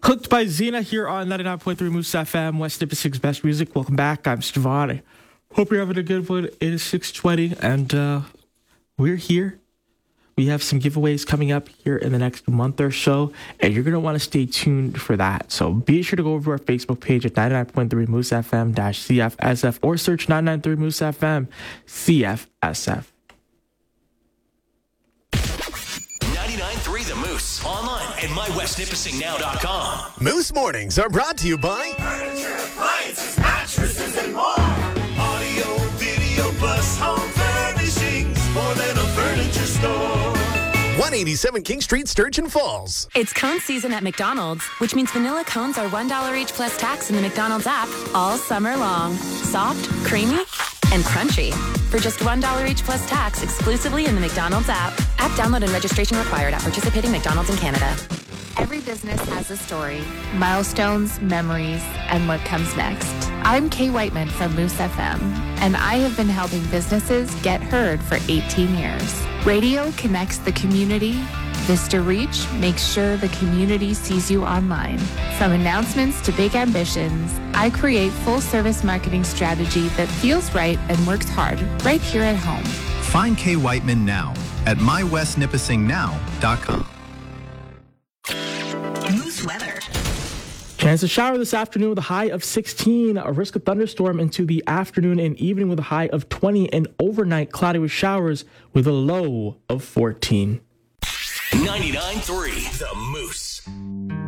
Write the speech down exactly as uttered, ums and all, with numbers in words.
Hooked by Xena here on ninety-nine point three Moose F M, West Nipissing's best music. Welcome back. I'm Stevani. Hope you're having a good one. It is six twenty, and uh, we're here. We have some giveaways coming up here in the next month or so, and you're going to want to stay tuned for that. So be sure to go over to our Facebook page at ninety-nine point three Moose F M C F S F or search nine nine three Moose F M C F S F. ninety-nine point three The Moose. Online at my west nipissing now dot com. Moose Mornings are brought to you by Furniture, appliances, mattresses, and more. Audio, video, plus home furnishings. More than a furniture store. one eighty-seven King Street, Sturgeon Falls. It's cone season at McDonald's, which means vanilla cones are one dollar each plus tax in the McDonald's app all summer long. Soft, creamy, and crunchy. For just one dollar each plus tax exclusively in the McDonald's app. App download and registration required at participating McDonald's in Canada. Every business has a story, milestones, memories, and what comes next. I'm Kay Whiteman from Moose F M, and I have been helping businesses get heard for eighteen years. Radio connects the community. Vista Reach makes sure the community sees you online. From announcements to big ambitions, I create full-service marketing strategy that feels right and works hard right here at home. Find Kay Whiteman now at my west nipissing now dot com. Moose weather. Chance of shower this afternoon with a high of sixteen. A risk of thunderstorm into the afternoon and evening with a high of twenty. And overnight cloudy with showers with a low of fourteen. ninety-nine point three The Moose.